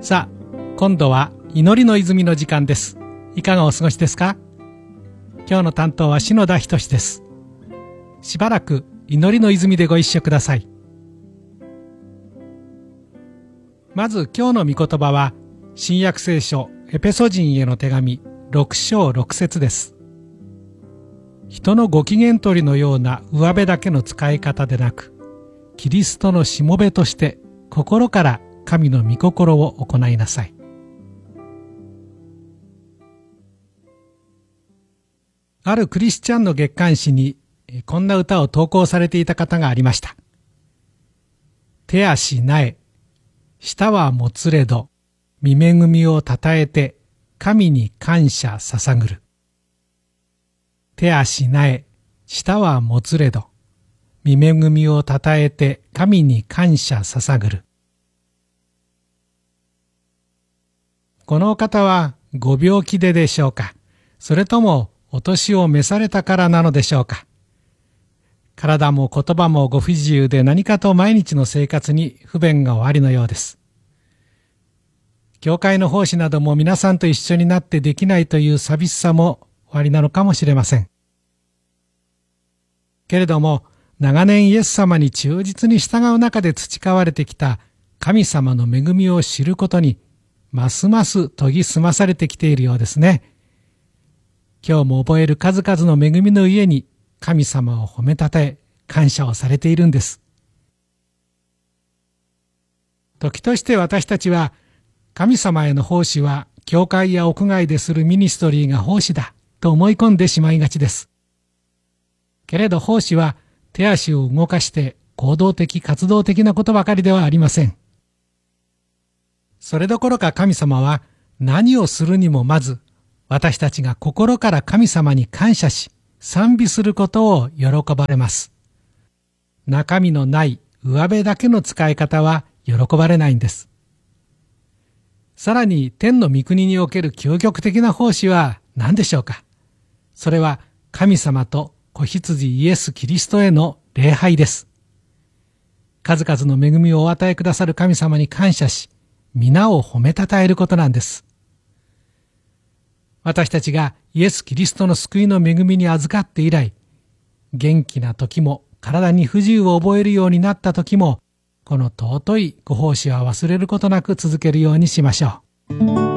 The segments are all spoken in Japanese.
さあ、今度は祈りの泉の時間です。いかがお過ごしですか？今日の担当は篠田仁です。しばらく祈りの泉でご一緒ください。まず今日の御言葉は、新約聖書エペソ人への手紙6章6節です。人のご機嫌取りのような上辺だけの使い方でなく、キリストのしもべとして心から神の御心を行いなさい。あるクリスチャンの月刊誌にこんな歌を投稿されていた方がありました。手足なえ、舌はもつれど、御恵みをたたえて神に感謝捧ぐる。手足なえ、舌はもつれど、御恵みをたたえて神に感謝捧ぐる。このお方はご病気でしょうか、それともお年を召されたからなのでしょうか。体も言葉もご不自由で何かと毎日の生活に不便がおありのようです。教会の奉仕なども皆さんと一緒になってできないという寂しさもおありなのかもしれません。けれども、長年イエス様に忠実に従う中で培われてきた神様の恵みを知ることに、ますます研ぎ澄まされてきているようですね。今日も覚える数々の恵みの家に神様を褒めたたえ、感謝をされているんです。時として私たちは、神様への奉仕は教会や屋外でするミニストリーが奉仕だと思い込んでしまいがちです。けれど奉仕は手足を動かして行動的活動的なことばかりではありません。それどころか神様は何をするにもまず私たちが心から神様に感謝し賛美することを喜ばれます。中身のない上辺だけの使い方は喜ばれないんです。さらに天の御国における究極的な奉仕は何でしょうか。それは神様と子羊イエス・キリストへの礼拝です。数々の恵みをお与えくださる神様に感謝し、皆を褒めたたえることなんです。私たちがイエス・キリストの救いの恵みに預かって以来、元気な時も体に不自由を覚えるようになった時も、この尊いご奉仕は忘れることなく続けるようにしましょう。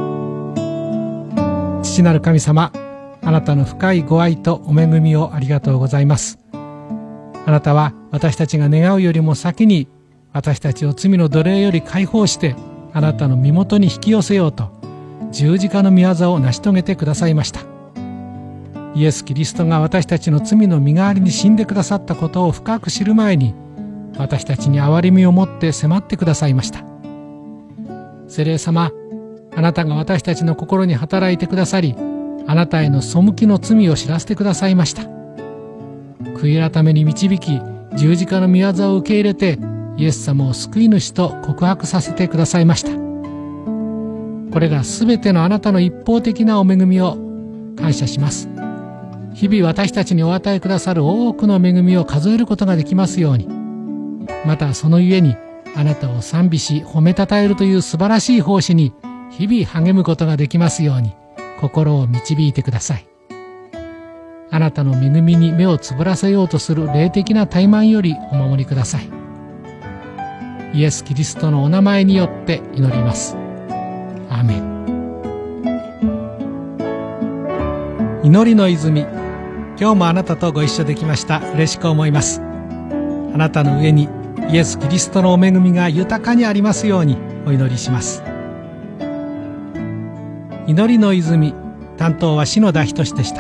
父なる神様、あなたの深いご愛とお恵みをありがとうございます。あなたは私たちが願うよりも先に私たちを罪の奴隷より解放してあなたの身元に引き寄せようと十字架の御業を成し遂げてくださいました。イエス・キリストが私たちの罪の身代わりに死んでくださったことを深く知る前に私たちに憐れみを持って迫ってくださいました。聖霊様、あなたが私たちの心に働いてくださり、あなたへの背きの罪を知らせてくださいました。悔い改めに導き、十字架の御業を受け入れて、イエス様を救い主と告白させてくださいました。これらすべてのあなたの一方的なお恵みを感謝します。日々私たちにお与えくださる多くの恵みを数えることができますように、またそのゆえにあなたを賛美し褒めたたえるという素晴らしい奉仕に日々励むことができますように心を導いてください。あなたの恵みに目をつぶらせようとする霊的な怠慢よりお守りください。イエス・キリストのお名前によって祈ります。アーメン。祈りの泉、今日もあなたとご一緒できました。嬉しく思います。あなたの上にイエス・キリストのお恵みが豊かにありますようにお祈りします。祈りの泉、担当は篠田仁でした。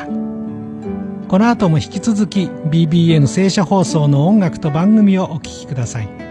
この後も引き続き BBN 聖書放送の音楽と番組をお聴きください。